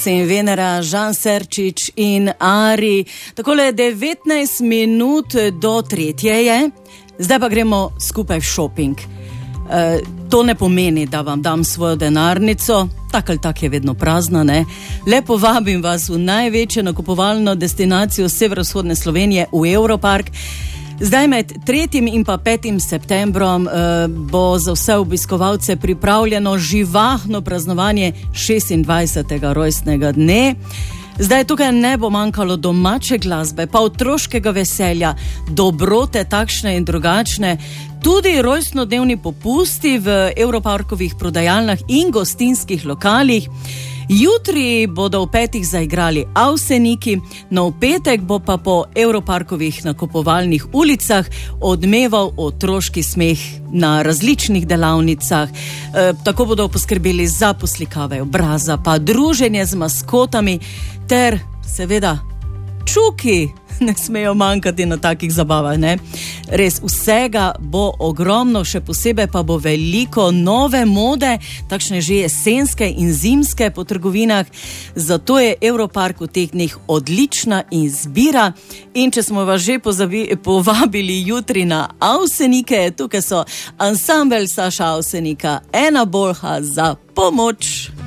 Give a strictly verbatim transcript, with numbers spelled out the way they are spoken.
In Venera, Žan Serčič in Ari. Takole devetnajst minut do tretje je, zdaj pa gremo skupaj v šoping. E, to ne pomeni, da vam dam svojo denarnico, tak ali tak je vedno prazna, ne? Lepo vabim vas v največjo nakupovalno destinacijo severovzhodne Slovenije, v Europark. Zdaj med tretjim in pa petim septembrom eh, bo za vse obiskovalce pripravljeno živahno praznovanje šestindvajsetega rojstnega dne. Zdaj tukaj ne bo manjkalo domače glasbe, pa otroškega veselja, dobrote takšne in drugačne, tudi rojstnodnevni popusti v Europarkovih prodajalnah in gostinskih lokalih. Jutri bodo v petih zaigrali Avseniki, no v petek bo pa po Europarkovih nakupovalnih ulicah odmeval otroški smeh na različnih delavnicah. E, tako bodo poskrbeli za poslikave obraza, pa druženje z maskotami ter seveda čuki ne smejo manjkati na takih zabavah, ne? Res vsega bo ogromno, še posebej pa bo veliko nove mode, takšne že jesenske in zimske po trgovinah, zato je Europark v teh dneh odlična izbira. In če smo vas že pozabi, povabili jutri na Avsenike, tukaj so ansambel Saša Avsenika, Ena Bolha za pomoč.